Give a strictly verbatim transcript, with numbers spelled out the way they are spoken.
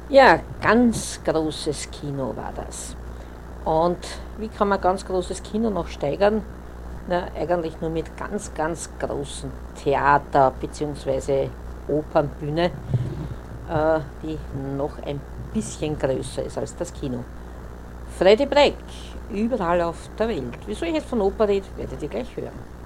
Ja, ganz großes Kino war das. Und wie kann man ganz großes Kino noch steigern? Na, eigentlich nur mit ganz, ganz großen Theater- bzw. Opernbühne, äh, die noch ein bisschen größer ist als das Kino. Freddy Breck, überall auf der Welt. Wieso ich jetzt von Oper rede, werdet ihr gleich hören.